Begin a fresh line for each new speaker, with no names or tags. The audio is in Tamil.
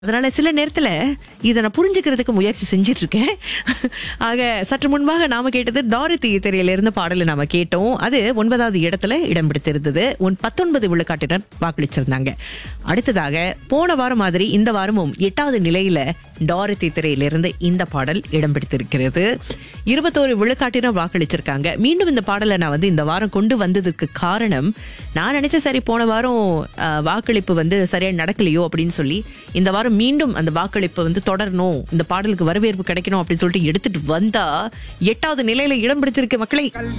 அதனால சில நேரத்துல இதை நான் புரிஞ்சுக்கிறதுக்கு முயற்சி செஞ்சிட்டு இருக்கேன். ஆக சற்று முன்பாக நாம கேட்டது டாரதி திரையில இருந்த பாடலை நாம கேட்டோம். அது 9வது இடத்துல இடம் பிடித்திருந்தது. 19 விழுக்காட்டினர் வாக்களிச்சிருந்தாங்க. அடுத்ததாக போன வாரம் மாதிரி இந்த வாரமும் 8வது நிலையில டாரதி திரையிலிருந்து இந்த பாடல் இடம் பிடித்திருக்கிறது. 21 விழுக்காட்டினர் வாக்களிச்சிருக்காங்க. மீண்டும் இந்த பாடலை நான் இந்த வாரம் கொண்டு வந்ததுக்கு காரணம், நான் நினைச்சேன் சரி போன வாரம் வாக்களிப்பு சரியா நடக்கலையோ அப்படின்னு சொல்லி இந்த வாரம் மீண்டும் அந்த வாக்களிப்பு தொடரணும், இந்த பாடலுக்கு வரவேற்பு கிடைக்கணும் அப்படின்னு சொல்லிட்டு எடுத்துட்டு வந்தா 8வது நிலையில இடம் பிடிச்சிருக்கு மக்களை.